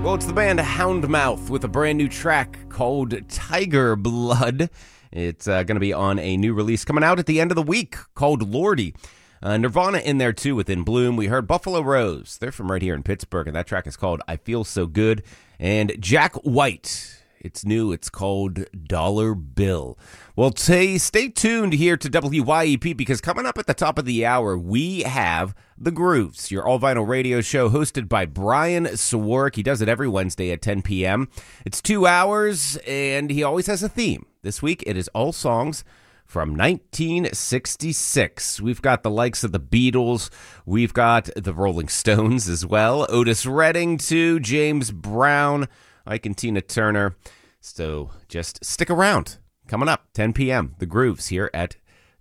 Well, it's the band Houndmouth with a brand new track called Tiger Blood. It's going to be on a new release coming out at the end of the week called Lordy. Nirvana in there too with In Bloom. We heard Buffalo Rose. They're from right here in Pittsburgh, and that track is called I Feel So Good. And Jack White. It's new. It's called Dollar Bill. Well, stay tuned here to WYEP because coming up at the top of the hour, we have The Grooves, your all-vinyl radio show hosted by Brian Sawark. He does it every Wednesday at 10 p.m. It's 2 hours, and he always has a theme. This week, it is all songs from 1966. We've got the likes of the Beatles. We've got the Rolling Stones as well. Otis Redding, too. James Brown. Ike and Tina Turner. So just stick around. Coming up, 10 p.m., The Grooves here at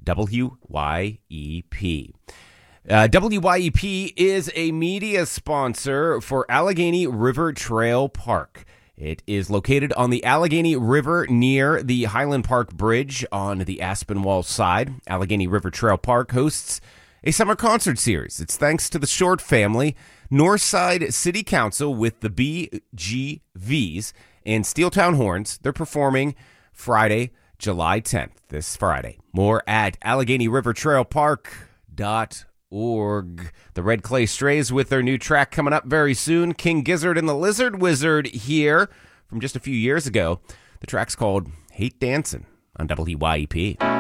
WYEP. WYEP is a media sponsor for Allegheny River Trail Park. It is located on the Allegheny River near the Highland Park Bridge on the Aspinwall side. Allegheny River Trail Park hosts a summer concert series. It's thanks to the Short family, Northside City Council with the BGVs, and Steeltown Horns. They're performing Friday, July 10th, this Friday. More at AlleghenyRiverTrailPark.org. The Red Clay Strays with their new track coming up very soon. King Gizzard and the Lizard Wizard here from just a few years ago. The track's called Hate Dancing on WYEP.